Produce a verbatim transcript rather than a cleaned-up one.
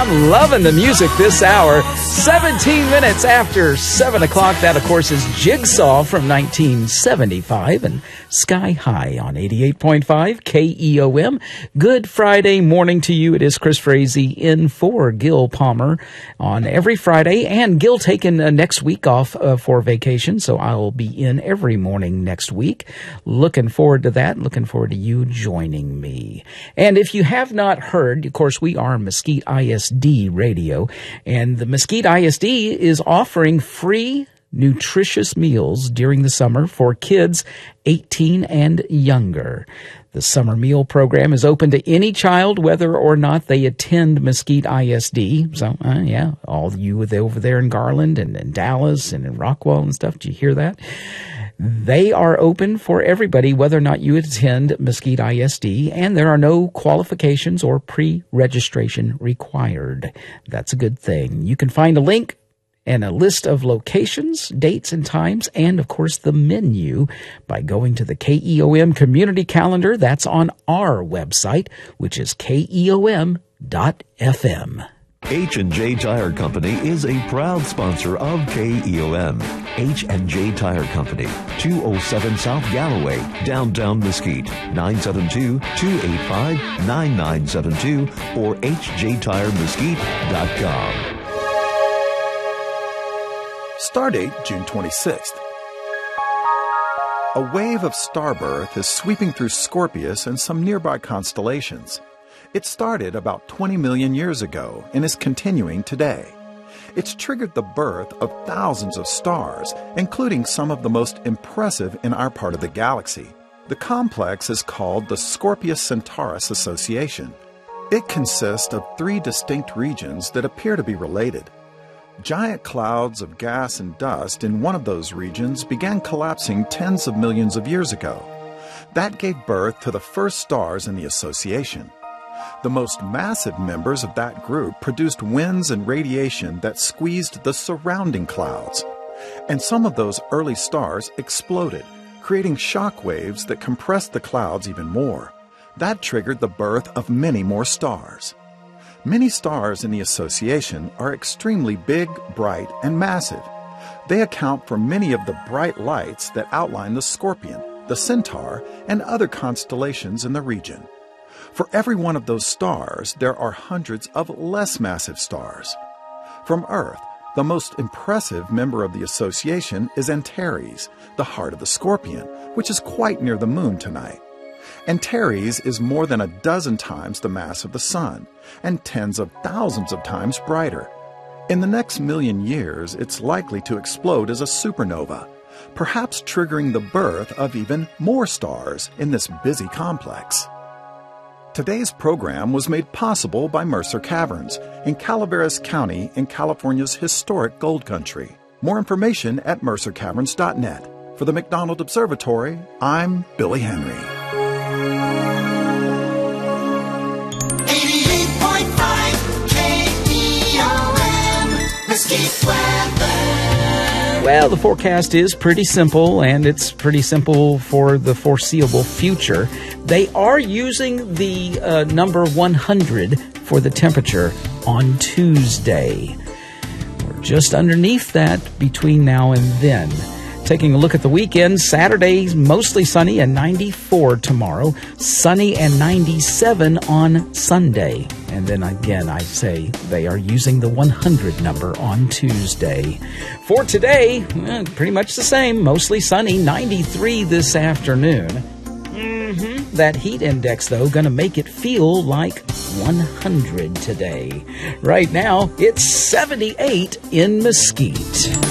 I'm loving the music this hour. seventeen minutes after seven o'clock. That, of course, is Jigsaw from nineteen seventy-five and Sky High on eighty-eight point five K E O M. Good Friday morning to you. It is Chris Frazee in for Gil Palmer on every Friday. And Gil taking uh, next week off uh, for vacation, so I'll be in every morning next week. Looking forward to that. Looking forward to you joining me. And if you have not heard, of course, we are Mesquite I S D Radio, and the Mesquite I S D is offering free nutritious meals during the summer for kids eighteen and younger. The summer meal program is open to any child, whether or not they attend Mesquite I S D. So, uh, yeah, all you over there in Garland and in Dallas and in Rockwall and stuff, did you hear that? They are open for everybody, whether or not you attend Mesquite I S D, and there are no qualifications or pre-registration required. That's a good thing. You can find a link and a list of locations, dates, and times, and, of course, the menu by going to the K E O M Community Calendar. That's on our website, which is K E O M dot F M. H and J Tire Company is a proud sponsor of K E O M. H and J Tire Company, two oh seven South Galloway, downtown Mesquite, nine seven two, two eight five, nine nine seven two or H J tire mesquite dot com. Stardate June twenty-sixth. A wave of starbirth is sweeping through Scorpius and some nearby constellations. It started about twenty million years ago and is continuing today. It's triggered the birth of thousands of stars, including some of the most impressive in our part of the galaxy. The complex is called the Scorpius-Centaurus Association. It consists of three distinct regions that appear to be related. Giant clouds of gas and dust in one of those regions began collapsing tens of millions of years ago. That gave birth to the first stars in the association. The most massive members of that group produced winds and radiation that squeezed the surrounding clouds. And some of those early stars exploded, creating shock waves that compressed the clouds even more. That triggered the birth of many more stars. Many stars in the association are extremely big, bright, and massive. They account for many of the bright lights that outline the Scorpion, the Centaur, and other constellations in the region. For every one of those stars, there are hundreds of less massive stars. From Earth, the most impressive member of the association is Antares, the heart of the Scorpion, which is quite near the moon tonight. Antares is more than a dozen times the mass of the Sun, and tens of thousands of times brighter. In the next million years, it's likely to explode as a supernova, perhaps triggering the birth of even more stars in this busy complex. Today's program was made possible by Mercer Caverns in Calaveras County in California's historic Gold Country. More information at mercer caverns dot net. For the McDonald Observatory, I'm Billy Henry. eighty-eight point five K E O M, Mesquite weather. Well, the forecast is pretty simple, and it's pretty simple for the foreseeable future. They are using the uh, number one hundred for the temperature on Tuesday. We're just underneath that between now and then. Taking a look at the weekend, Saturday, mostly sunny and ninety-four tomorrow. Sunny and ninety-seven on Sunday. And then again, I say they are using the one hundred number on Tuesday. For today, eh, pretty much the same. Mostly sunny, ninety-three this afternoon. Mm-hmm. That heat index, though, going to make it feel like one hundred today. Right now, it's seventy-eight in Mesquite.